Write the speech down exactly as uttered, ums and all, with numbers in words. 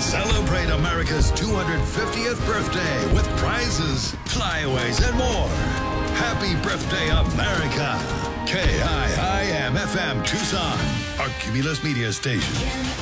Celebrate America's two hundred fiftieth birthday with prizes, flyaways, and more. Happy birthday, America. K I I M F M Tucson, our Cumulus Media Station.